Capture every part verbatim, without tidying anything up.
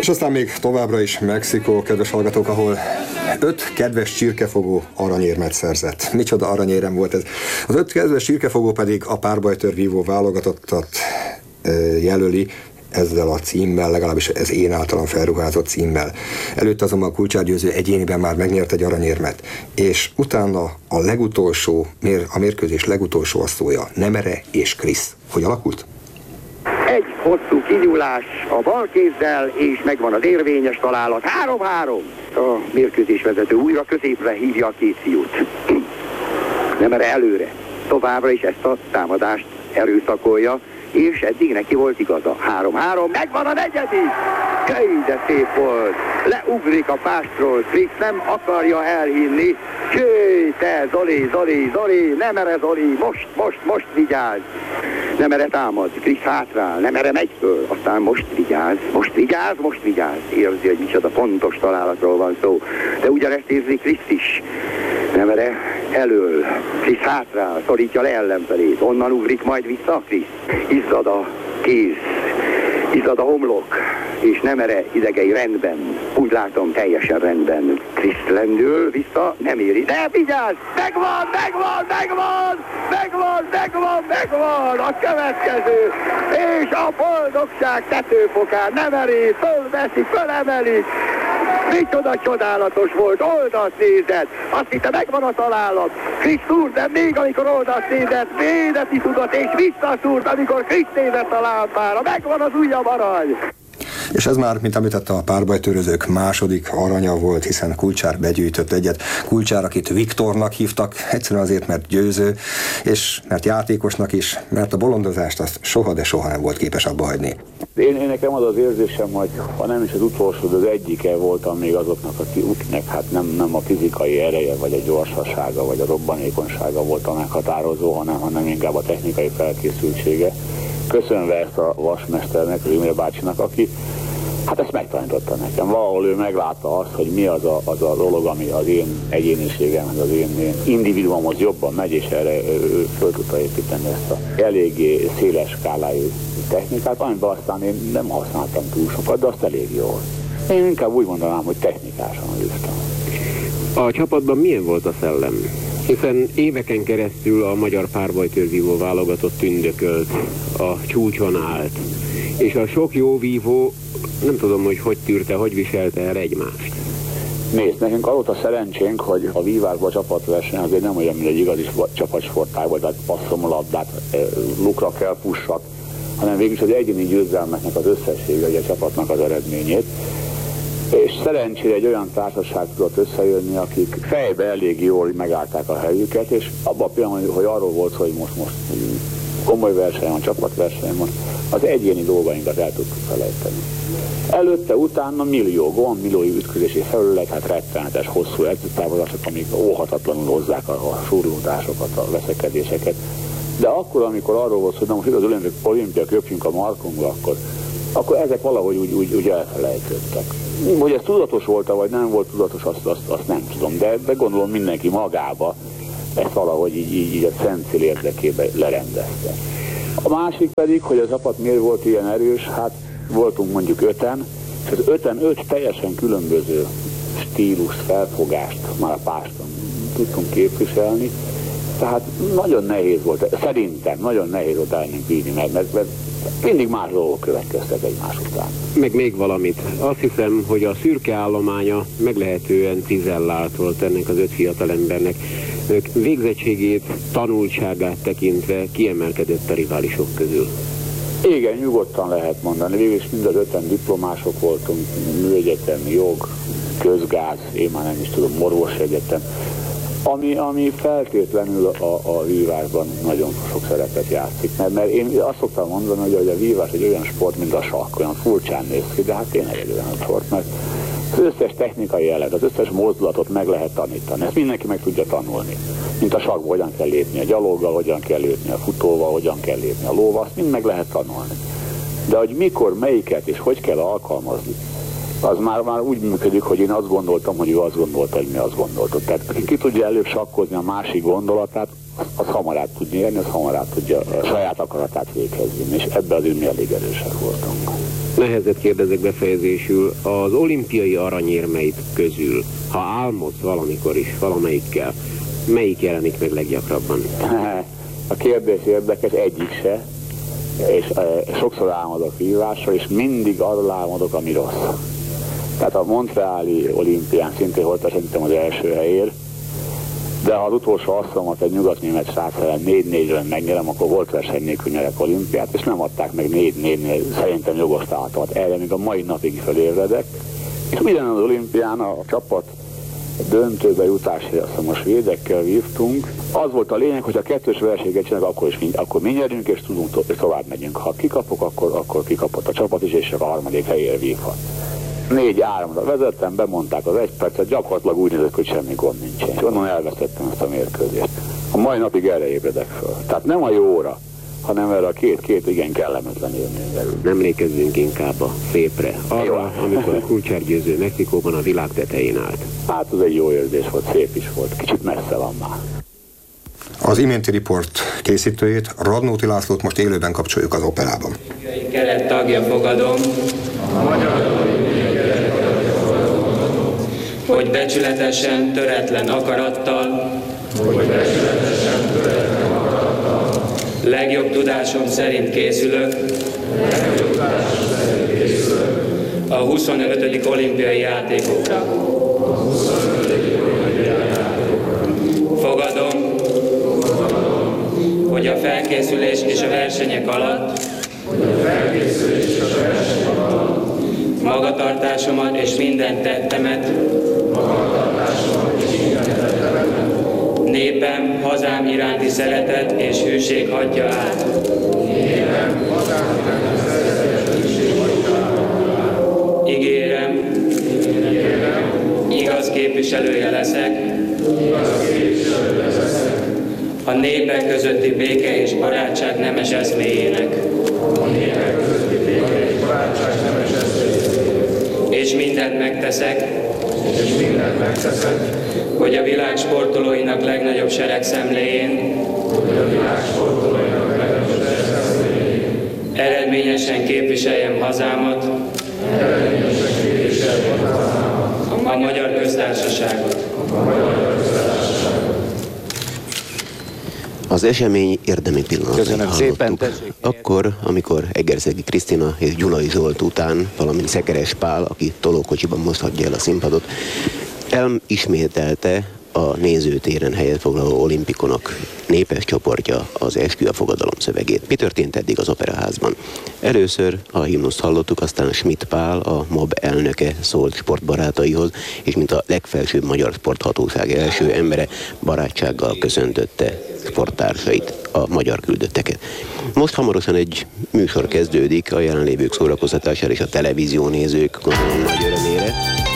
aztán még továbbra is Mexikó, kedves hallgatók, ahol öt kedves csirkefogó aranyérmet szerzett. Micsoda aranyérem volt ez. Az öt kedves csirkefogó pedig a párbajtőr vívó válogatottat jelöli, ezzel a címmel, legalábbis ez én általam felruházott címmel. Előtt azonban Kulcsár Győző egyéniben már megnyert egy aranyérmet, és utána a legutolsó, a mérkőzés legutolsó asszója, Nemere és Krisz. Hogy alakult? Egy hosszú kinyúlás a bal kézzel, és megvan az érvényes találat. három-három. A mérkőzés vezető újra középre hívja a két fiút. Nemere előre. Továbbra is ezt a támadást erőszakolja, és eddig neki volt igaza. három-három, megvan a negyedik! Köly, de szép volt! Leugrik a pástról, Krisz nem akarja elhinni. Köly, te, Zoli, Zoli, Zoli, Nemere Zoli, most, most, most vigyázz! Nemere támad, Krisz hátrál, Nemere megy föl, aztán most vigyázz, most vigyázz, most vigyázz. Érzi, hogy micsoda pontos találatról van szó. De ugyanezt érzi Krisz is. Nemere elől, Krisz hátrál, szorítja le ellenfelét, onnan ugrik majd vissza Krisz. Izzad a kéz, izzad a homlok, és Nemere idegei rendben, úgy látom teljesen rendben. Krisz lendül, vissza, nem éri, de vigyázz, megvan, megvan, megvan, megvan, megvan, megvan, a következő, és a boldogság tetőfokán Nemere fölveszi, fölemeli. Micsoda csodálatos volt, oldalt nézett, azt hitte megvan a találat. Krisz szúrt, de még amikor oldalt nézett, védeti tudott, és visszaszúrt, amikor Krisz nézett a lámpára. Megvan az újabb arany. És ez már, mint említette, a párbajtőrözők második aranya volt, hiszen Kulcsár begyűjtött egyet. Kulcsár, akit Viktornak hívtak, egyszerűen azért, mert győző, és mert játékosnak is, mert a bolondozást azt soha, de soha nem volt képes abba hagyni. Én, én nekem az az érzésem, hogy ha nem is az utolsó, de az egyike voltam még azoknak, akiknek hát nem, nem a fizikai ereje, vagy a gyorsasága, vagy a robbanékonysága volt a meghatározó, hanem, hanem inkább a technikai felkészültsége. Köszönve ezt a vasmesternek, Imre bácsinak, aki hát ezt megtanította nekem. Valahol ő meglátta azt, hogy mi az a, az a dolog, ami az én egyéniségem, az én, én individuumhoz jobban megy, és erre ő föl tudta építeni ezt a eléggé széles skálájú technikát, amiben aztán én nem használtam túl sokat, de azt elég jól. Én inkább úgy mondanám, hogy technikásan ültem. A csapatban milyen volt a szellem? Hiszen éveken keresztül a magyar párbajtőrvívó válogatott tündökölt, a csúcson állt, és a sok jó vívó nem tudom, hogy hogy tűrte, hogy viselte el egymást. Nézd, nekünk adott a szerencsénk, hogy a vívásban a csapatverseny azért nem olyan, mint egy igazi csapatsportág, tehát passzom a labdát, lukra kell, pussak, hanem végülis az egyéni győzelmeknek az összessége, hogy a csapatnak az eredményét. És szerencsére egy olyan társaság tudott összejönni, akik fejbe elég jól megállták a helyüket, és abban a pillanatban, hogy arról volt, hogy most, most komoly verseny van, csapatverseny van, az egyéni dolgainkat el tudtuk felejteni. Előtte, utána millió gond, millió ütközési felület, hát rettenetes, hosszú edzőtávozások, amik óhatatlanul hozzák a, a súrlódásokat, a veszekedéseket. De akkor, amikor arról volt, hogy na most itt az olimpia köpjünk a markunkba, akkor, akkor ezek valahogy úgy, úgy, úgy elfelejtődtek. Hogy ez tudatos volt-e, vagy nem volt tudatos, azt, azt, azt nem tudom, de, de gondolom mindenki magába ezt valahogy így, így, így a szent cél érdekében lerendezte. A másik pedig, hogy a csapat miért volt ilyen erős, hát voltunk mondjuk öten, és az öten öt teljesen különböző stílus, felfogást már a páston tudtunk képviselni, tehát nagyon nehéz volt, szerintem nagyon nehéz volt elnünk bírni, mert, mert, mert mindig más dolgok következtek egymás után. Meg még valamit. Azt hiszem, hogy a szürke állománya meglehetően cizellált volt ennek az öt fiatalembernek. Ők végzettségét, tanultságát tekintve kiemelkedett a riválisok közül. Igen, nyugodtan lehet mondani. Végülis mind az öten diplomások voltunk, műegyetemi, jog, közgáz, én már nem is tudom, orvosi egyetem. Ami, ami feltétlenül a, a vívásban nagyon sok szerepet játszik. Mert, mert én azt szoktam mondani, hogy a vívás egy olyan sport, mint a sakk, olyan furcsán néz ki, de hát tényleg egy olyan sport, mert az összes technikai jelleg, az összes mozdulatot meg lehet tanítani. Ezt mindenki meg tudja tanulni. Mint a sakkban, hogyan kell lépni a gyaloggal, hogyan kell lépni a futóval, hogyan kell lépni a lóval, azt mind meg lehet tanulni. De hogy mikor, melyiket és hogy kell alkalmazni, az már, már úgy működik, hogy én azt gondoltam, hogy ő azt gondolta, hogy mi azt gondoltuk. Tehát aki ki tudja előbb sakkozni a másik gondolatát, az hamar át tud nyerni, az hamar át tudja a saját akaratát véghez vinni, és ebben azért mi elég erősek voltunk. Nehezet kérdezek befejezésül. Az olimpiai aranyérmeit közül, ha álmodsz valamikor is, valamelyikkel, melyik jelenik meg leggyakrabban? A kérdés érdekes, egyik se. És e, sokszor álmodok vívásról, és mindig arról álmodok, ami rossz. Tehát a Montreali olimpián szintén volt szerintem az első helyér, de ha az utolsó asszomat egy nyugat-német srác négy négyről megnyerem, akkor volt verseny nélkül nyerek olimpiát, és nem adták meg négy négynél szerintem jogos táltat. Erre még a mai napig felébredek. És ugyanen az olimpián a csapat döntőbe jutásra, azt most svédekkel vívtunk. Az volt a lényeg, hogy a kettős versenyeket csinálunk, akkor, is, akkor mi nyerünk, és tudunk to- és tovább megyünk. Ha kikapok, akkor, akkor kikapott a csapat is, és a harmadik helyére vívhat. Négy áramra vezettem, bemondták az egy percet, gyakorlatilag úgy nézett, hogy semmi gond nincsen. És onnan elvesztettem ezt a mérkőzést. A mai napig erre ébredek föl. Tehát nem a jóra, hanem erre a két-két igen kellemetlen élmény belül. Emlékezzünk inkább a szépre. Arra, amikor a kulcsárgyőző Mexikóban a világ tetején állt. Hát az egy jó érzés volt, szép is volt. Kicsit messze van már. Az iménti riport készítőjét, Radnóti Lászlót most élőben kapcsoljuk az operában. Keret tagja fogadom, hogy becsületesen, töretlen akarattal, legjobb tudásom szerint készülök a huszonötödik olimpiai játékokra. Fogadom, hogy a felkészülés és a versenyek alatt magatartásomat és minden tettemet népem, hazám iránti szeretet és hűség hagyja át. Ígérem, igaz képviselője leszek a népek közötti béke és barátság nemes eszméjének. És mindent megteszek, és mindent megteszek, hogy a világ sportolóinak legnagyobb seregszemléjén, eredményesen képviseljem hazámat, a Magyar Köztársaságot. Az esemény érdemi pillanatait hallottuk. Akkor, amikor Egerszegi Krisztina és Gyulai Zsolt után, valamint Szekeres Pál, aki tolókocsiban most hagyja el a színpadot, elismételte a nézőtéren helyet foglaló olimpikonok népes csoportja az Eskü a fogadalom szövegét. Mi történt eddig az Operaházban? Először a himnuszt hallottuk, aztán Schmidt Pál, a MOB elnöke szólt sportbarátaihoz, és mint a legfelsőbb magyar sporthatóság első embere barátsággal köszöntötte sporttársait, a magyar küldötteket. Most hamarosan egy műsor kezdődik a jelenlévők szórakoztatására és a televízió nézők gondolom nagy örömére,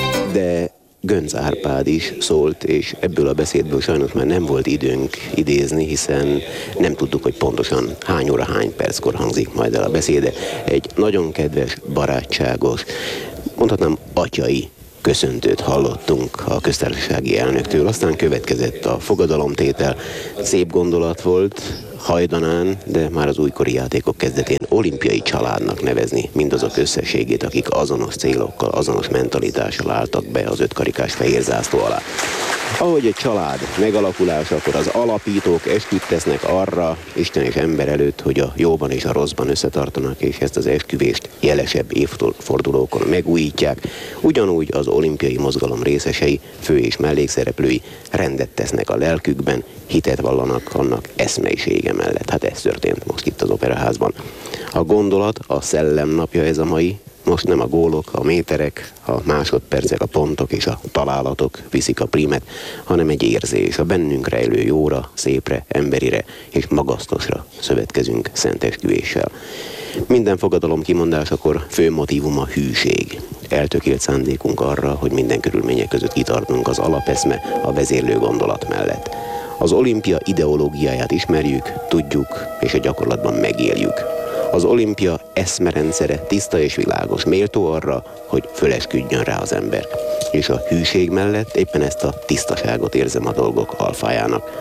de Göncz Árpád is szólt, és ebből a beszédből sajnos már nem volt időnk idézni, hiszen nem tudtuk, hogy pontosan hány óra, hány perckor hangzik majd el a beszéde. Egy nagyon kedves, barátságos, mondhatnám atyai köszöntőt hallottunk a köztársasági elnöktől, aztán következett a fogadalomtétel. Szép gondolat volt, hajdanán, de már az újkori játékok kezdetén olimpiai családnak nevezni mindazok összességét, akik azonos célokkal, azonos mentalitással álltak be az ötkarikás fehér zászló alá. Ahogy egy család megalakulásakor az alapítók esküt tesznek arra, Isten és ember előtt, hogy a jóban és a rosszban összetartanak, és ezt az esküvést jelesebb évfordulókon megújítják, ugyanúgy az olimpiai mozgalom részesei, fő- és mellékszereplői rendet tesznek a lelkükben, hitet vallanak annak eszmeisége mellett. Hát ez történt most itt az Operaházban. A gondolat, a szellem napja ez a mai. Most nem a gólok, a méterek, a másodpercek, a pontok és a találatok viszik a prímet, hanem egy érzés, a bennünk rejlő jóra, szépre, emberire és magasztosra szövetkezünk szentesküvéssel. Minden fogadalom kimondásakor fő motívum a hűség. Eltökélt szándékunk arra, hogy minden körülmények között kitartunk az alapeszme, a vezérlő gondolat mellett. Az olimpia ideológiáját ismerjük, tudjuk és a gyakorlatban megéljük. Az olimpia eszmerendszere tiszta és világos, méltó arra, hogy fölesküdjön rá az ember. És a hűség mellett éppen ezt a tisztaságot érzem a dolgok alfájának.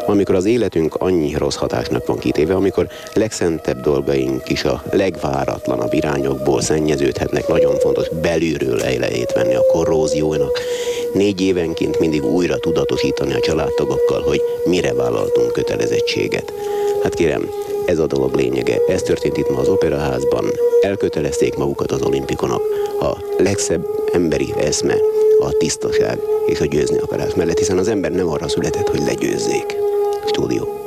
amikor az életünk annyi rossz hatásnak van kitéve, amikor legszentebb dolgaink is a legváratlanabb irányokból szennyeződhetnek, nagyon fontos belülről elejét venni a korróziónak, négy évenként mindig újra tudatosítani a családtagokkal, hogy mire vállaltunk kötelezettséget. Hát kérem, ez a dolog lényege. Ez történt itt ma az Operaházban. Elkötelezték magukat az olimpikonok. A legszebb emberi eszme, a tisztaság és a győzni akarás mellett, hiszen az ember nem arra született, hogy legyőzzék. Stúdió.